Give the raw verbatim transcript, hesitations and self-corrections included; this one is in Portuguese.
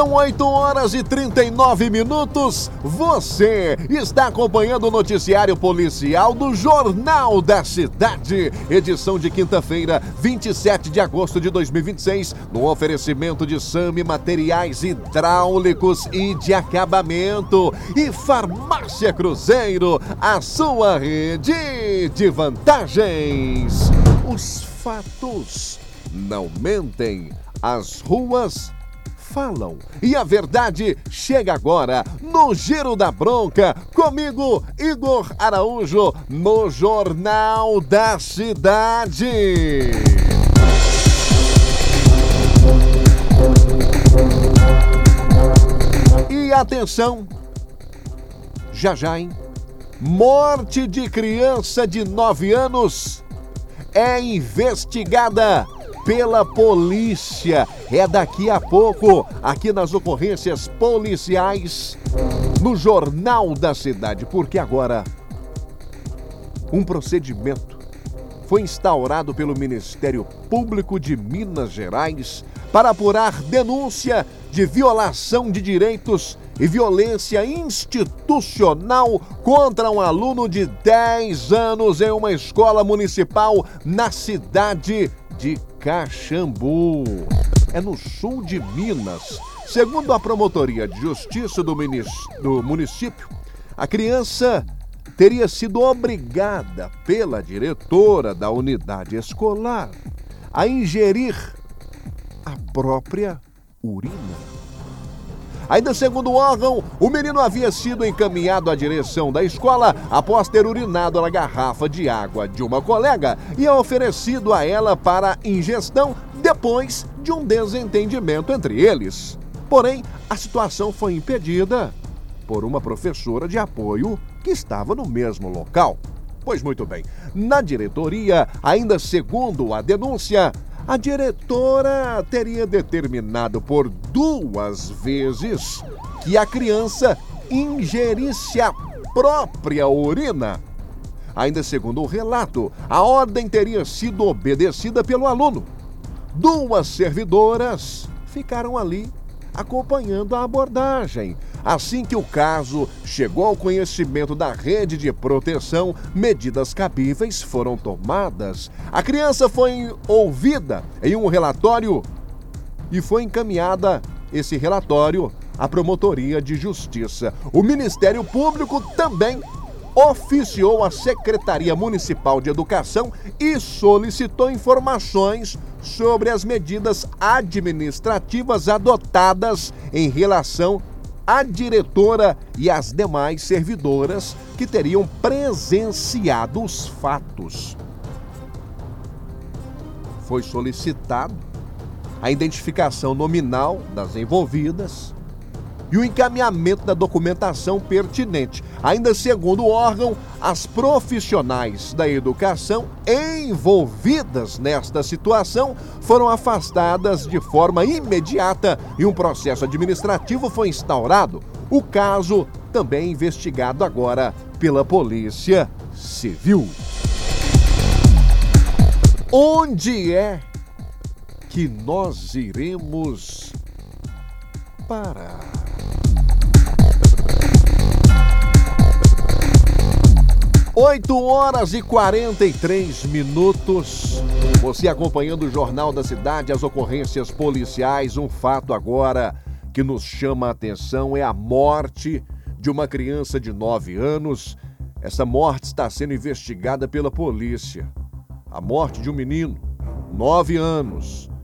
São oito horas e trinta e nove minutos. Você está acompanhando o noticiário policial do Jornal da Cidade. Edição de quinta-feira, vinte e sete de agosto de dois mil e vinte e seis. No oferecimento de Sami Materiais Hidráulicos e de Acabamento. E Farmácia Cruzeiro, a sua rede de vantagens. Os fatos não mentem. As ruas falam. E a verdade chega agora no Giro da Bronca, comigo, Igor Araújo, no Jornal da Cidade. E atenção, já já, hein? Morte de criança de nove anos é investigada pela polícia. É daqui a pouco, aqui nas ocorrências policiais, no Jornal da Cidade, porque agora um procedimento foi instaurado pelo Ministério Público de Minas Gerais para apurar denúncia de violação de direitos e violência institucional contra um aluno de dez anos em uma escola municipal na cidade de Caxambu. É no sul de Minas. Segundo a Promotoria de Justiça do, do município, a criança teria sido obrigada pela diretora da unidade escolar a ingerir a própria urina. Ainda segundo o órgão, o menino havia sido encaminhado à direção da escola após ter urinado na garrafa de água de uma colega e oferecido a ela para ingestão depois de um desentendimento entre eles. Porém, a situação foi impedida por uma professora de apoio que estava no mesmo local. Pois muito bem, na diretoria, ainda segundo a denúncia, a diretora teria determinado por duas vezes que a criança ingerisse a própria urina. Ainda segundo o relato, a ordem teria sido obedecida pelo aluno. Duas servidoras ficaram ali acompanhando a abordagem. Assim que o caso chegou ao conhecimento da rede de proteção, medidas cabíveis foram tomadas. A criança foi ouvida em um relatório e foi encaminhada esse relatório à Promotoria de Justiça. O Ministério Público também oficiou a Secretaria Municipal de Educação e solicitou informações sobre as medidas administrativas adotadas em relação à diretora e às demais servidoras que teriam presenciado os fatos. Foi solicitado a identificação nominal das envolvidas e o encaminhamento da documentação pertinente. Ainda segundo o órgão, as profissionais da educação envolvidas nesta situação foram afastadas de forma imediata e um processo administrativo foi instaurado. O caso também é investigado agora pela Polícia Civil. Onde é que nós iremos parar? oito horas e quarenta e três minutos. Você acompanhando o Jornal da Cidade, as ocorrências policiais. Um fato agora que nos chama a atenção é a morte de uma criança de nove anos. Essa morte está sendo investigada pela polícia. A morte de um menino, nove anos,